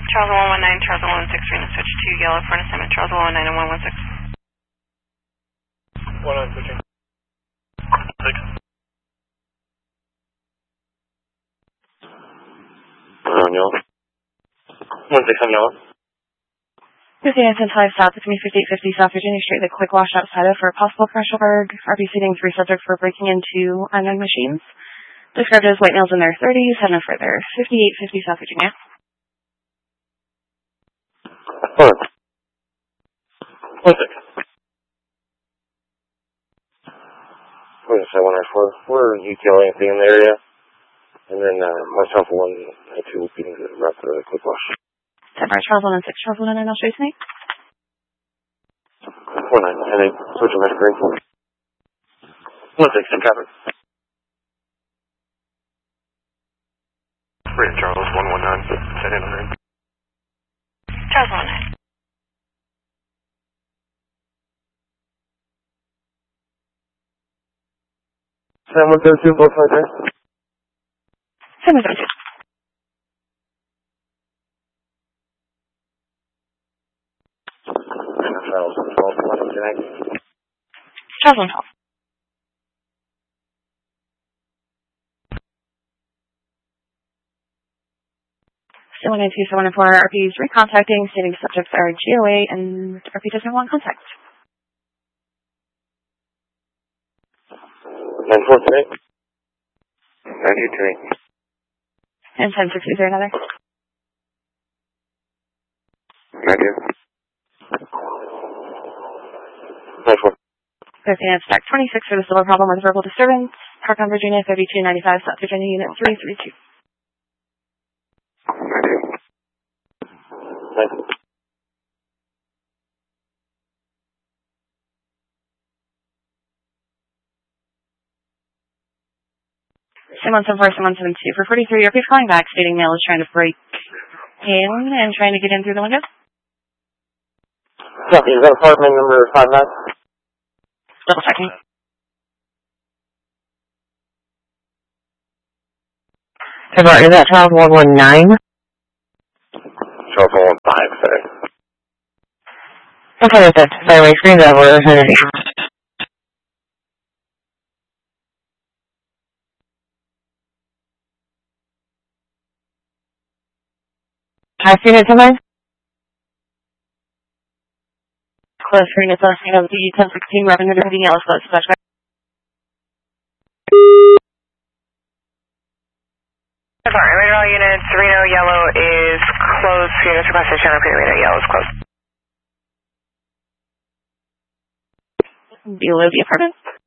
Charles 119, Charles 116, Reno switch 2, yellow for an assignment, Charles 119 and 116. 19 switching. 6. On yellow. 16 on yellow. 15 and 5 south, between 5850 South Virginia Street, the quick wash outside of for a possible commercial berg. RP seating 3 subjects for breaking into unknown machines. Described as white males in their 30s, head no further. 5850 South Virginia. Hold on. 16. What is that, 104? We're UTL anything in the area. And then myself, 1 and 2 will be right for the quick wash. 10 Charles 116, Charles 119, I'll show you tonight. 19, heading, switch on green. 16, traffic. Red Charles 119, set in on green. Charles 119. Sam 132, both right there. 732. Charles 112. Charles 112. So 192, so 104, RP's recontacting, stating subjects are GOA and RP doesn't want contact. 943. 93. And 1060, is there another? 92. 94. 15 and stack 26 for the silver problem with verbal disturbance. Park on Virginia 3295 South Virginia Unit 332. 92. Sim 174, Sim 172 for 43. RP's calling back, stating male is trying to break in and trying to get in through the window. Copy, is that apartment number 59? Double checking. Hey, Bart, is that Charles 119? Charles 115, sorry. Okay, that's it. By the way, screen's over. Have you seen it tonight? Close screen is listing of the 1016 revenue heading yellow close. Radar units, Reno yellow is closed. Units requested channel Reno yellow is closed. Below the apartment.